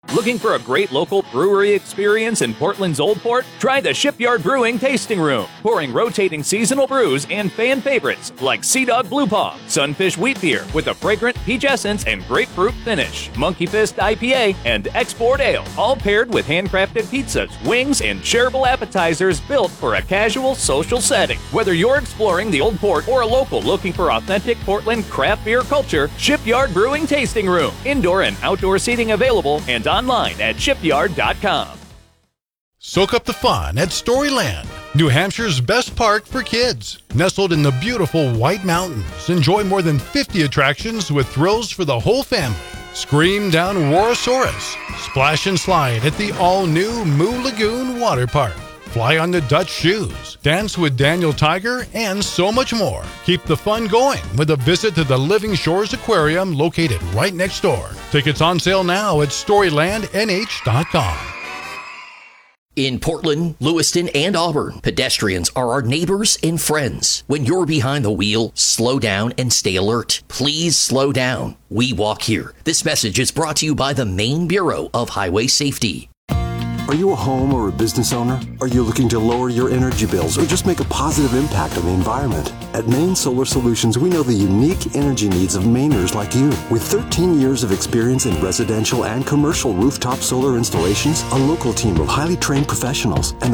Looking for a great local brewery experience in Portland's Old Port? Try the Shipyard Brewing Tasting Room, pouring rotating seasonal brews and fan favorites like Sea Dog Blue Paw, Sunfish Wheat Beer with a fragrant peach essence and grapefruit finish, Monkey Fist IPA, and Export Ale, all paired with handcrafted pizzas, wings, and shareable appetizers built for a casual social setting. Whether you're exploring the Old Port or a local looking for authentic Portland craft beer culture, Shipyard Brewing Tasting Room. Indoor and outdoor seating available and online at shipyard.com. Soak up the fun at Storyland, New Hampshire's best park for kids. Nestled in the beautiful White Mountains, enjoy more than 50 attractions with thrills for the whole family. Scream down Worosaurus, splash and slide at the all-new Moo Lagoon Water Park. Fly on the Dutch shoes, dance with Daniel Tiger, and so much more. Keep the fun going with a visit to the Living Shores Aquarium located right next door. Tickets on sale now at StorylandNH.com. In Portland, Lewiston, and Auburn, pedestrians are our neighbors and friends. When you're behind the wheel, slow down and stay alert. Please slow down. We walk here. This message is brought to you by the Maine Bureau of Highway Safety. Are you a home or a business owner? Are you looking to lower your energy bills or just make a positive impact on the environment? At Maine Solar Solutions, we know the unique energy needs of Mainers like you. With 13 years of experience in residential and commercial rooftop solar installations, a local team of highly trained professionals, and